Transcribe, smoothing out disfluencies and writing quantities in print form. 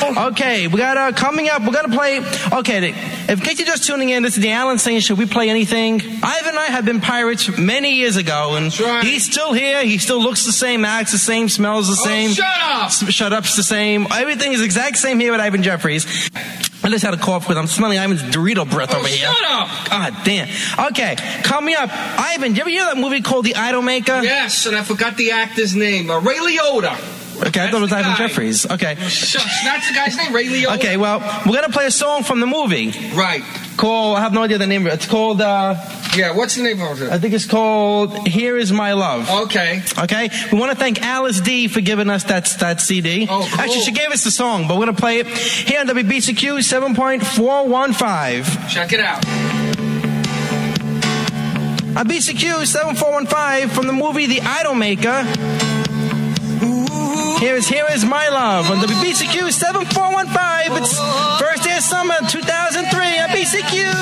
Okay, we got coming up. We're gonna play. Okay, in case you're just tuning in, this is the Alan saying, should we play anything? Ivan and I have been pirates many years ago, and he's still here. He still looks the same, acts the same, smells the same. Shut up! Shut up's the same. Everything is exact same here with Ivan Jeffries. I just had a cough because I'm smelling Ivan's Dorito breath over here. Shut up! God damn. Okay, coming up. Ivan, did you ever hear that movie called The Idol Maker? Yes, and I forgot the actor's name. Ray Liotta. Okay, I thought it was Ivan Jeffries. Okay. Shucks, that's the guy's name, Ray Liotta. Okay, well, we're going to play a song from the movie. Right. Called, I have no idea the name of it. It's called, yeah, what's the name of it? I think it's called Here Is My Love. Okay. Okay? We want to thank Alice D for giving us that CD. Oh, cool. Actually, she gave us the song, but we're going to play it here on WBCQ 7.415. Check it out. On BCQ 7415 from the movie The Idol Maker. Here is My Love on WBCQ 7415. It's first day of summer 2003 on BCQ.